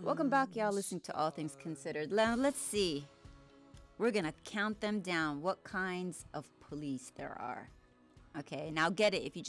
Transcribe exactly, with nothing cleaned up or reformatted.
Welcome back, y'all. Listening to All Things Considered. Now, let's see. We're going to count them down. What kinds of police there are. Okay, now get it. If you